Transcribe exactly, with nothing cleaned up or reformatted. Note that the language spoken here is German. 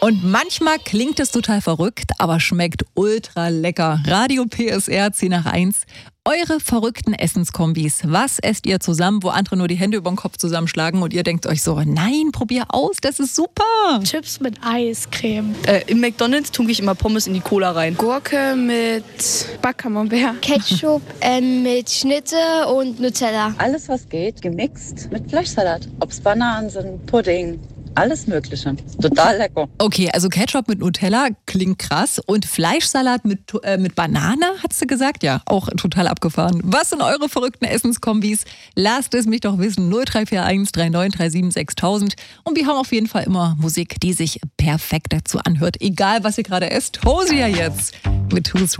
Und manchmal klingt es total verrückt, aber schmeckt ultra lecker. Radio P S R zehn nach eins. Eure verrückten Essenskombis. Was esst ihr zusammen, wo andere nur die Hände über den Kopf zusammenschlagen und ihr denkt euch so, nein, probier aus, das ist super. Chips mit Eiscreme. Äh, Im McDonald's tunke ich immer Pommes in die Cola rein. Gurke mit Backcamembert. Ketchup äh, mit Schnitte und Nutella. Alles, was geht, gemixt mit Fleischsalat. Ob es Bananen sind, Pudding, alles Mögliche. Total lecker. Okay, also Ketchup mit Nutella klingt krass und Fleischsalat mit, äh, mit Banane, hat sie gesagt? Ja, auch total abgefahren. Was sind eure verrückten Essenskombis? Lasst es mich doch wissen. null drei vier eins drei neun drei sieben sechstausend. Und wir haben auf jeden Fall immer Musik, die sich perfekt dazu anhört. Egal, was ihr gerade esst. Hosier jetzt mit Who's